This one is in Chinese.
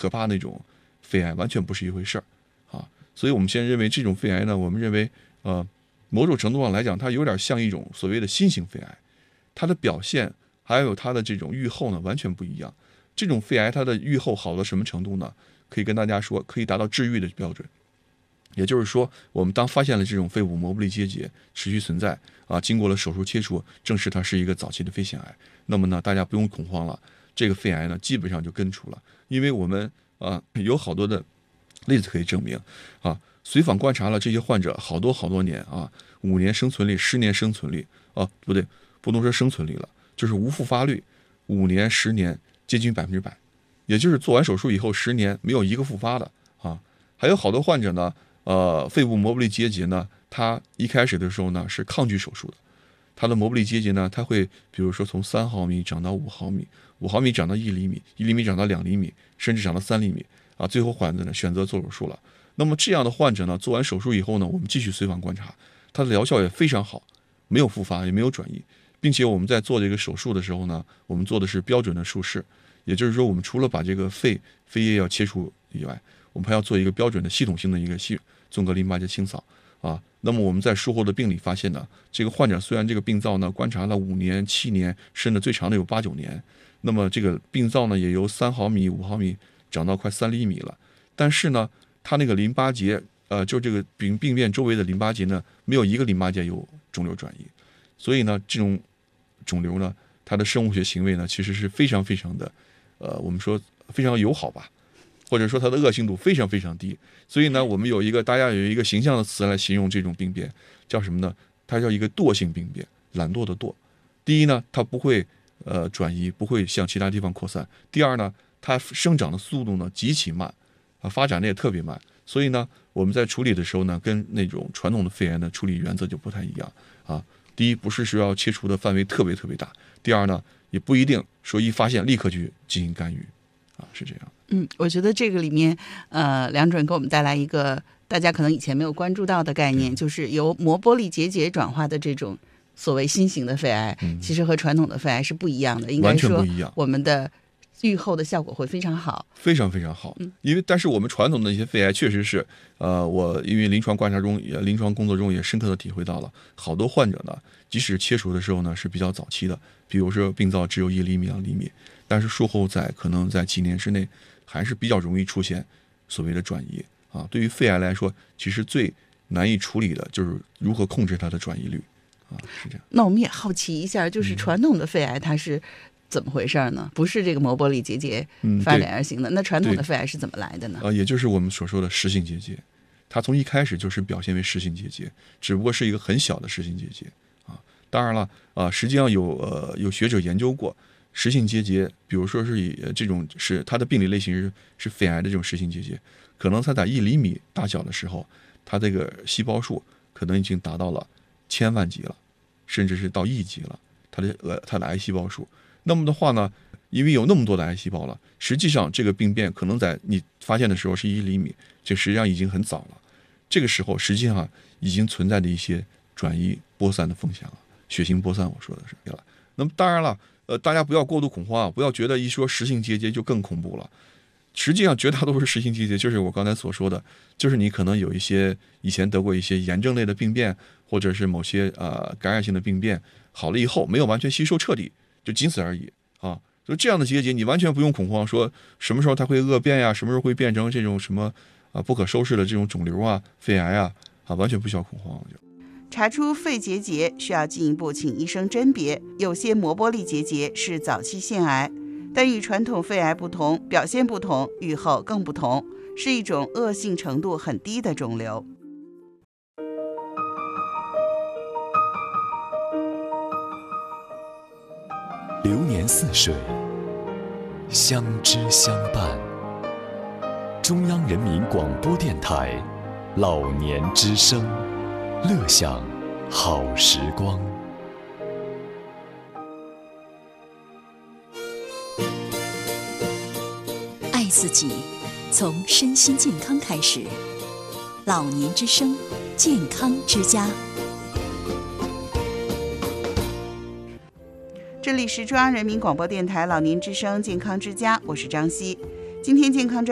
可怕那种肺癌完全不是一回事儿啊。所以我们现在认为这种肺癌呢，我们认为某种程度上来讲，它有点像一种所谓的新型肺癌，它的表现还有它的这种预后呢完全不一样。这种肺癌它的预后好到什么程度呢？可以跟大家说，可以达到治愈的标准。也就是说，我们当发现了这种肺部膜玻璃结节持续存在啊，经过了手术切除，证实它是一个早期的肺腺癌，那么呢，大家不用恐慌了，这个肺癌呢基本上就根除了。因为我们有好多的例子可以证明啊，随访观察了这些患者好多年啊，5年生存率、10年生存率不对，不能说生存率了，就是无复发率，5年、10年接近100%，也就是做完手术以后10年没有一个复发的啊。还有好多患者呢。肺部膜玻璃结节呢，它一开始的时候呢是抗拒手术的，它的膜玻璃结节呢，它会比如说从3毫米长到5毫米，5毫米长到1厘米，1厘米长到2厘米，甚至长到3厘米啊，最后患者呢选择做手术了。那么这样的患者呢，做完手术以后呢，我们继续随访观察，它的疗效也非常好，没有复发，也没有转移，并且我们在做这个手术的时候呢，我们做的是标准的术式，也就是说，我们除了把这个肺叶要切除以外，我们还要做一个标准的系统性的一个纵隔淋巴结清扫啊。那么我们在术后的病理发现呢，这个患者虽然这个病灶呢观察了5年、7年，甚至最长的有8、9年，那么这个病灶呢也由3毫米、5毫米长到快3厘米了，但是呢，它那个淋巴结就这个病变周围的淋巴结呢，没有一个淋巴结有肿瘤转移，所以呢，这种肿瘤呢，它的生物学行为呢，其实是非常的我们说非常友好吧。或者说它的恶性度非常低，所以呢，我们大家有一个形象的词来形容这种病变，叫什么呢？它叫一个惰性病变，懒惰的惰。第一呢，它不会转移，不会向其他地方扩散；第二呢，它生长的速度呢极其慢，发展的也特别慢。所以呢，我们在处理的时候呢，跟那种传统的肺炎的处理原则就不太一样啊。第一，不是说要切除的范围特别大；第二呢，也不一定说一发现立刻去进行干预啊，是这样。 我觉得这个里面，梁主任给我们带来一个大家可能以前没有关注到的概念，就是由膜玻璃结节转化的这种所谓新型的肺癌，其实和传统的肺癌是不一样的，应该说完全不一样。 我们的预后的效果会非常好， 非常好。但是我们传统的一些肺癌确实是，我因为临床观察中、临床工作中也深刻的体会到了，好多患者呢，即使切除的时候呢是比较早期的，比如说病灶只有1厘米、2厘米，但是术后可能在几年之内，还是比较容易出现所谓的转移啊。对于肺癌来说，其实最难以处理的就是如何控制它的转移率啊，是这样。 那我们也好奇一下，就是传统的肺癌它是怎么回事呢？不是这个膜玻璃结节发展而行的，那传统的肺癌是怎么来的呢？ 也就是我们所说的实性结节，它从一开始就是表现为实性结节，只不过是一个很小的实性结节啊。当然了实际上有学者研究过。实性结节，比如说是以这种是它的病理类型是肺癌的这种实性结节，可能它在1厘米大小的时候，它这个细胞数可能已经达到了1000万级了，甚至是到亿级了，它的癌细胞数。那么的话呢，因为有那么多的癌细胞了，实际上这个病变可能在你发现的时候是1厘米，这实际上已经很早了。这个时候实际上已经存在的一些转移播散的风险了，血型播散我说的是了。那么当然了。大家不要过度恐慌，不要觉得一说实性结节就更恐怖了。实际上绝大多数实性结节就是我刚才所说的，就是你可能有一些以前得过一些炎症类的病变，或者是某些感染性的病变，好了以后没有完全吸收彻底，就仅此而已啊。所以这样的结节你完全不用恐慌，说什么时候它会恶变呀，什么时候会变成这种什么不可收拾的这种肿瘤啊、肺癌完全不需要恐慌。 查出肺结节需要进一步请医生甄别，有些膜玻璃结节是早期腺癌，但与传统肺癌不同，表现不同，预后更不同，是一种恶性程度很低的肿瘤。 流年似水，相知相伴。中央人民广播电台老年之声，乐享好时光。 爱自己，从身心健康开始。老年之声，健康之家。 这里是中央人民广播电台老年之声健康之家，我是张希。今天健康